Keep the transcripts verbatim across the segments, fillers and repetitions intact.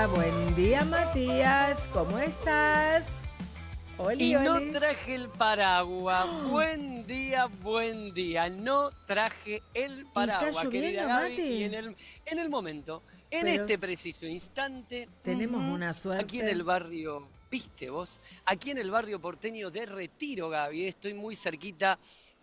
buen día Matías, ¿cómo estás? Oli, y oli. no traje el paraguas. Oh. Buen día, buen día. No traje el paraguas, ¿Está lloviendo, querida Gaby. Mati? Y en el, en el momento, en Pero este preciso instante, tenemos uh-huh, una suerte. aquí en el barrio, ¿viste vos? Aquí en el barrio porteño de Retiro, Gaby. Estoy muy cerquita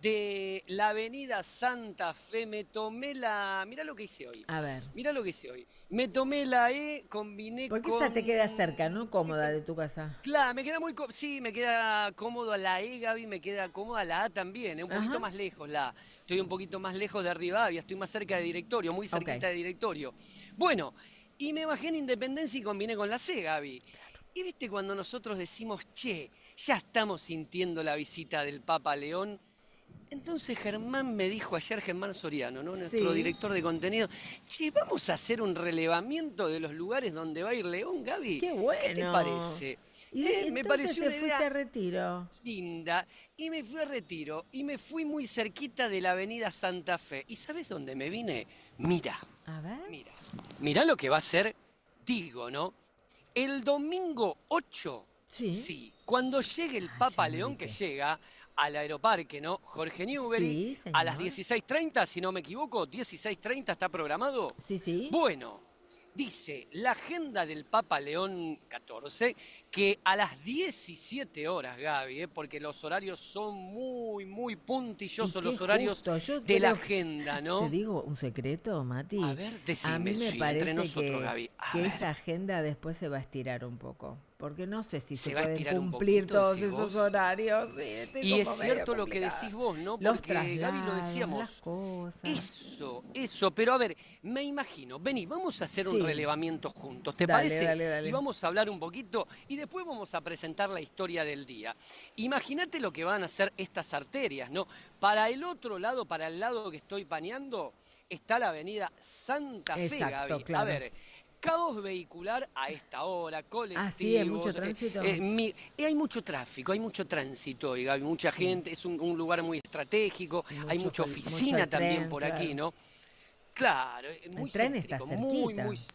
de la avenida Santa Fe. Me tomé la... Mirá lo que hice hoy. A ver. Mirá lo que hice hoy. Me tomé la E, combiné Porque con... esa te queda cerca, ¿no? Cómoda de tu casa. Claro, me queda muy... Sí, me queda cómodo la E, Gaby, me queda cómoda la A también. Es un poquito Ajá. más lejos la A. Estoy un poquito más lejos de Rivadavia, estoy más cerca de Directorio, muy cerquita Okay. de Directorio. Bueno, y me bajé en Independencia y combiné con la C, Gaby. Y viste cuando nosotros decimos, che, ya estamos sintiendo la visita del Papa León. Entonces Germán me dijo ayer, Germán Soriano, ¿no? Nuestro Sí. director de contenido, che, vamos a hacer un relevamiento de los lugares donde va a ir León, Gaby. ¡Qué bueno! ¿Qué te parece? Y Eh, me pareció te una fuiste idea a Retiro. linda. Y me fui a Retiro y me fui muy cerquita de la avenida Santa Fe. ¿Y sabes dónde me vine? Mira, A ver. mira, mira lo que va a ser, digo, ¿no? El domingo ocho, Sí. sí, cuando llegue el Ay, Papa ya me León, ubiqué. que llega al Aeroparque, ¿no? Jorge Newbery, Sí, señor. a las dieciséis treinta, si no me equivoco, dieciséis treinta está programado. Sí, sí. Bueno, dice la agenda del Papa León catorce que a las diecisiete horas, Gaby, ¿eh? Porque los horarios son muy, muy puntillosos, Y los qué horarios justo, yo de la creo- agenda, ¿no? Te digo un secreto, Mati. A ver, decime, A mí me sí, entre parece nosotros, que, Gaby. A que ver. esa agenda después se va a estirar un poco. Porque no sé si se, ¿Se va a pueden estirar un cumplir poquito, todos decís esos vos? horarios. Sí, estoy Y como es medio cierto lo que complicada. decís vos, ¿no? Los Porque, Gaby, lo traslados, decíamos. las cosas. Eso, eso. Pero a ver, me imagino. Vení, vamos a hacer un Sí. relevamiento juntos, ¿te Dale, parece? dale, dale. Y vamos a hablar un poquito y después vamos a presentar la historia del día. Imagínate lo que van a hacer estas arterias, ¿no? Para el otro lado, para el lado que estoy paneando, está la avenida Santa Fe, Exacto, Gaby. claro. A ver, caos vehicular a esta hora, colectivos. Ah, sí, hay mucho eh, tránsito. eh, mi- eh, hay mucho tráfico, hay mucho tránsito, hoy, Gaby, mucha Sí. gente, es un, un lugar muy estratégico, Mucho hay mucha col- oficina mucho también tren, por claro. aquí, ¿no? Claro, eh, muy El tren está céntrico, muy, cerquita. muy...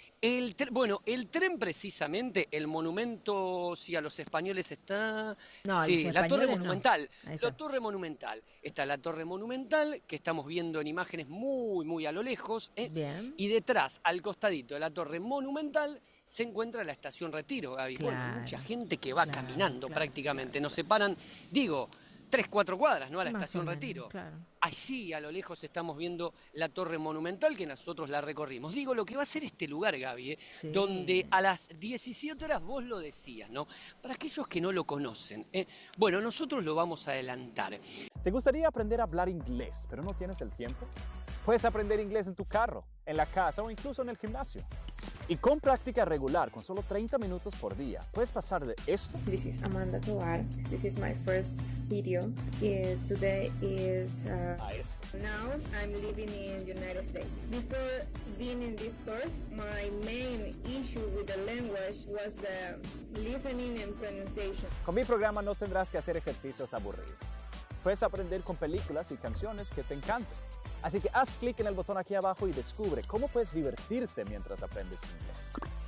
El tre- bueno, el tren precisamente, el monumento, si a los españoles está... No, a sí, los la torre españoles no. monumental. Ahí está. La torre monumental. Está la torre monumental, que estamos viendo en imágenes muy, muy a lo lejos. ¿eh? Bien. Y detrás, al costadito de la torre monumental, se encuentra la estación Retiro, Gaby. Claro, Bueno, mucha gente que va claro, caminando claro, prácticamente. Nos separan, digo, tres, cuatro cuadras, ¿no? A la Más estación o menos, Retiro. claro. Allí a lo lejos estamos viendo la torre monumental que nosotros la recorrimos. Digo, lo que va a ser este lugar, Gaby, ¿eh? Sí. Donde a las diecisiete horas vos lo decías, ¿no? Para aquellos que no lo conocen, ¿eh? Bueno, nosotros lo vamos a adelantar. ¿Te gustaría aprender a hablar inglés, pero no tienes el tiempo? Puedes aprender inglés en tu carro, en la casa o incluso en el gimnasio. Y con práctica regular, con solo treinta minutos por día, puedes pasar de esto This is Amanda Tovar. This is my first video. Uh, today is uh, a esto. now I'm living in United States. Before being in this course, my main issue with the language was the listening and pronunciation. Con mi programa no tendrás que hacer ejercicios aburridos. Puedes aprender con películas y canciones que te encanten. Así que haz clic en el botón aquí abajo y descubre cómo puedes divertirte mientras aprendes inglés.